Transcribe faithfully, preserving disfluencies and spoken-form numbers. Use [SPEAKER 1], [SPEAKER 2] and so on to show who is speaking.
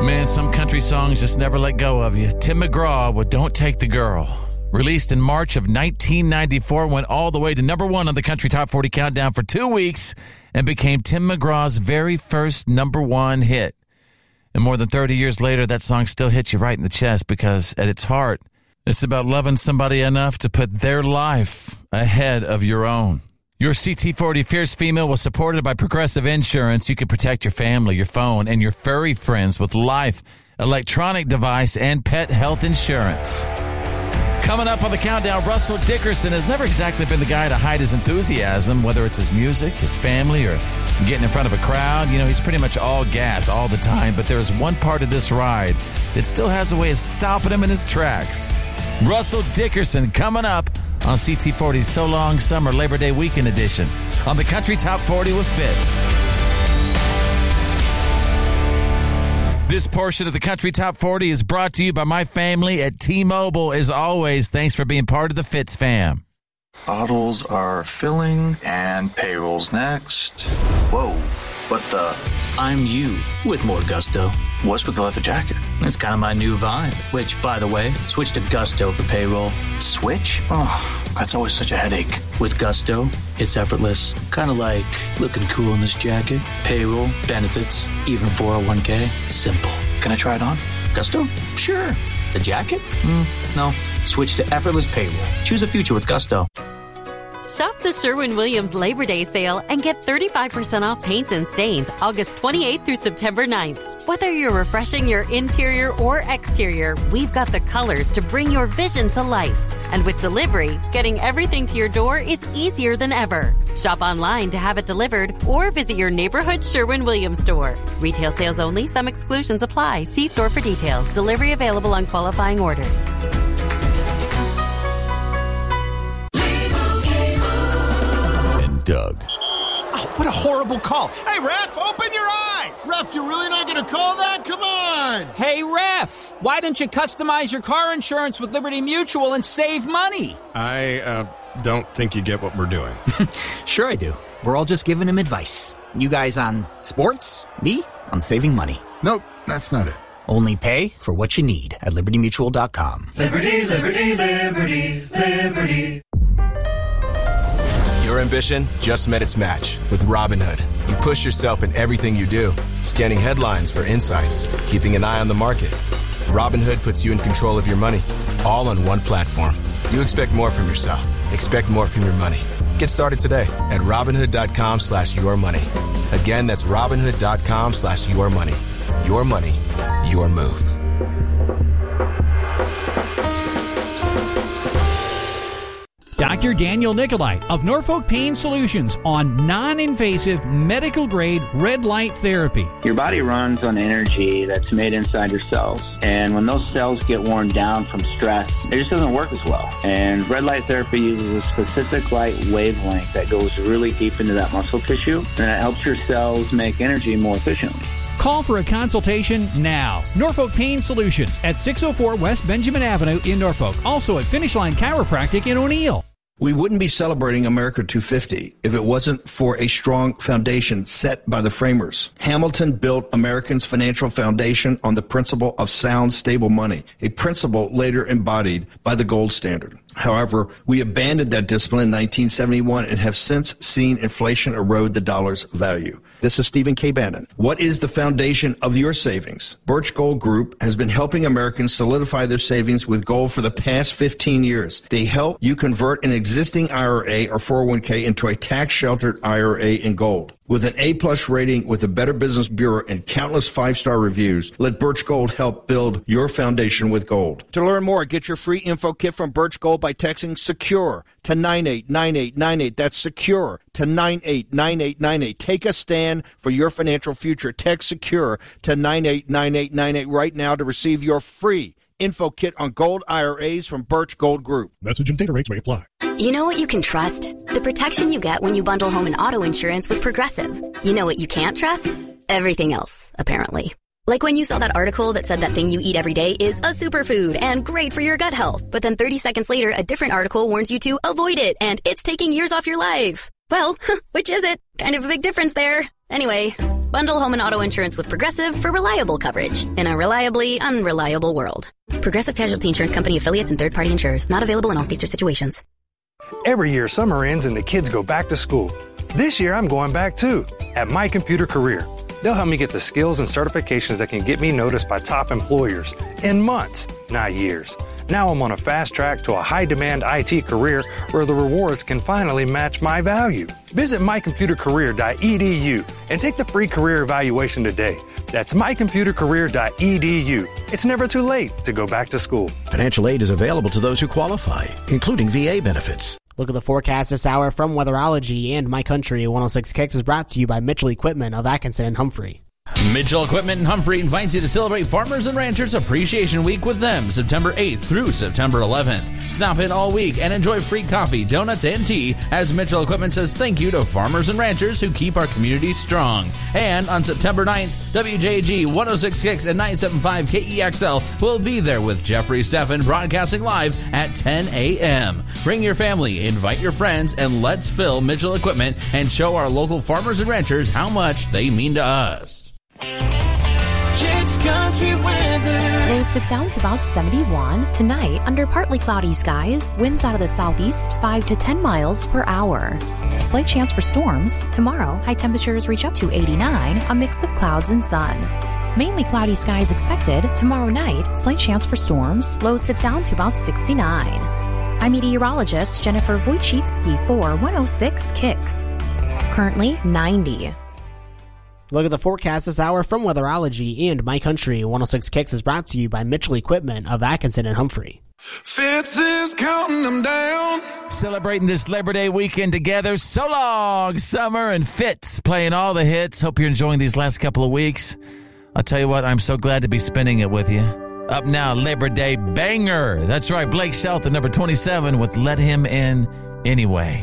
[SPEAKER 1] Man, some country songs just never let go of you. Tim McGraw with Don't Take the Girl. Released in March of nineteen ninety-four, went all the way to number one on the Country Top forty Countdown for two weeks and became Tim McGraw's very first number one hit. And more than thirty years later, that song still hits you right in the chest because at its heart, it's about loving somebody enough to put their life ahead of your own. Your C T forty Fierce Female was supported by Progressive Insurance. You can protect your family, your phone, and your furry friends with life, electronic device, and pet health insurance. Coming up on the countdown, Russell Dickerson has never exactly been the guy to hide his enthusiasm, whether it's his music, his family, or getting in front of a crowd. You know, he's pretty much all gas all the time, but there is one part of this ride that still has a way of stopping him in his tracks. Russell Dickerson coming up on C T forty's So Long Summer Labor Day Weekend Edition on the Country Top forty with Fitz. This portion of the Country Top forty is brought to you by my family at T-Mobile. As always, thanks for being part of the Fitz fam.
[SPEAKER 2] Bottles are filling and payroll's next. Whoa, what the?
[SPEAKER 3] I'm you with more gusto.
[SPEAKER 2] What's with the leather jacket?
[SPEAKER 3] It's kind of my new vibe, which, by the way, switch to Gusto for payroll.
[SPEAKER 2] Switch? Oh, that's always such a headache.
[SPEAKER 3] With Gusto, it's effortless. Kind of like looking cool in this jacket. Payroll, benefits, even four oh one k. Simple.
[SPEAKER 2] Can I try it on?
[SPEAKER 3] Gusto? Sure. The jacket? Mm, no. Switch to effortless payroll. Choose a future with Gusto.
[SPEAKER 4] Shop the Sherwin-Williams Labor Day sale and get thirty-five percent off paints and stains August twenty-eighth through September ninth. Whether you're refreshing your interior or exterior, we've got the colors to bring your vision to life. And with delivery, getting everything to your door is easier than ever. Shop online to have it delivered or visit your neighborhood Sherwin-Williams store. Retail sales only. Some exclusions apply. See store for details. Delivery available on qualifying orders.
[SPEAKER 5] Doug.
[SPEAKER 6] Oh, what a horrible call. Hey, Ref, open your eyes. Ref, you're really not going to call that? Come on.
[SPEAKER 7] Hey, Ref, why don't you customize your car insurance with Liberty Mutual and save money?
[SPEAKER 8] I uh, don't think you get what we're doing.
[SPEAKER 7] Sure I do. We're all just giving him advice. You guys on sports, me on saving money.
[SPEAKER 6] Nope, that's not it.
[SPEAKER 7] Only pay for what you need at liberty mutual dot com.
[SPEAKER 9] Liberty, liberty, liberty, liberty.
[SPEAKER 10] Your ambition just met its match with Robinhood. You push yourself in everything you do, scanning headlines for insights, keeping an eye on the market. Robinhood puts you in control of your money, all on one platform. You expect more from yourself. Expect more from your money. Get started today at Robinhood.com slash your money. Again, that's Robinhood.com slash your money. Your money, your move.
[SPEAKER 11] Doctor Daniel Nicolai of Norfolk Pain Solutions on non-invasive medical-grade red light therapy.
[SPEAKER 12] Your body runs on energy that's made inside your cells. And when those cells get worn down from stress, it just doesn't work as well. And red light therapy uses a specific light wavelength that goes really deep into that muscle tissue, and it helps your cells make energy more efficiently.
[SPEAKER 11] Call for a consultation now. Norfolk Pain Solutions at six oh four West Benjamin Avenue in Norfolk. Also at Finish Line Chiropractic in O'Neill.
[SPEAKER 13] We wouldn't be celebrating America two fifty if it wasn't for a strong foundation set by the framers. Hamilton built Americans' financial foundation on the principle of sound, stable money, a principle later embodied by the gold standard. However, we abandoned that discipline in nineteen seventy-one and have since seen inflation erode the dollar's value. This is Stephen K. Bannon. What is the foundation of your savings? Birch Gold Group has been helping Americans solidify their savings with gold for the past fifteen years. They help you convert an existing I R A or four oh one k into a tax-sheltered I R A in gold. With an A-plus rating with the Better Business Bureau and countless five-star reviews, let Birch Gold help build your foundation with gold. To learn more, get your free info kit from Birch Gold by texting SECURE to nine eight nine eight nine eight. That's SECURE to nine eight nine eight nine eight. Take a stand for your financial future. Text SECURE to nine eight nine eight nine eight right now to receive your free info kit on gold I R As from Birch Gold Group.
[SPEAKER 14] Message and data rates may apply.
[SPEAKER 15] You know what you can trust? The protection you get when you bundle home and auto insurance with Progressive. You know what you can't trust? Everything else, apparently. Like when you saw that article that said that thing you eat every day is a superfood and great for your gut health. But then thirty seconds later, a different article warns you to avoid it and it's taking years off your life. Well, which is it? Kind of a big difference there. Anyway, Bundle home and auto insurance with Progressive for reliable coverage in a reliably unreliable world. Progressive Casualty Insurance Company affiliates and third-party insurers. Not available in all states or situations.
[SPEAKER 5] Every year, summer ends and the kids go back to school. This year, I'm going back too, at My Computer Career. They'll help me get the skills and certifications that can get me noticed by top employers in months, not years. Now I'm on a fast track to a high-demand I T career where the rewards can finally match my value. Visit my computer career dot e d u and take the free career evaluation today. That's my computer career dot e d u. It's never too late to go back to school.
[SPEAKER 14] Financial aid is available to those who qualify, including V A benefits.
[SPEAKER 16] Look at the forecast this hour from Weatherology, and My Country one oh six Kicks is brought to you by Mitchell Equipment of Atkinson and Humphrey.
[SPEAKER 17] Mitchell Equipment in Humphrey invites you to celebrate Farmers and Ranchers Appreciation Week with them September eighth through September eleventh. Stop in all week and enjoy free coffee, donuts, and tea as Mitchell Equipment says thank you to farmers and ranchers who keep our community strong. And on September ninth, W J G one oh six Kicks and nine seventy-five K E X L will be there with Jeffrey Steffen broadcasting live at ten a.m. Bring your family, invite your friends, and let's fill Mitchell Equipment and show our local farmers and ranchers how much they mean to us.
[SPEAKER 18] It's country weather.
[SPEAKER 19] Lows dip down to about seventy-one. Tonight, under partly cloudy skies, winds out of the southeast five to ten miles per hour. Slight chance for storms. Tomorrow, high temperatures reach up to eighty-nine, a mix of clouds and sun. Mainly cloudy skies expected. Tomorrow night, slight chance for storms. Lows dip down to about sixty-nine. I'm meteorologist Jennifer Wojcicki for one oh six Kicks. Currently ninety.
[SPEAKER 16] Look at the forecast this hour from Weatherology, and My Country one oh six Kicks is brought to you by Mitchell Equipment of Atkinson and Humphrey.
[SPEAKER 18] Fitz is counting them down.
[SPEAKER 1] Celebrating this Labor Day weekend together. So long, Summer and Fitz playing all the hits. Hope you're enjoying these last couple of weeks. I'll tell you what, I'm so glad to be spending it with you. Up now, Labor Day banger. That's right, Blake Shelton, number twenty-seven, with Let Him In Anyway.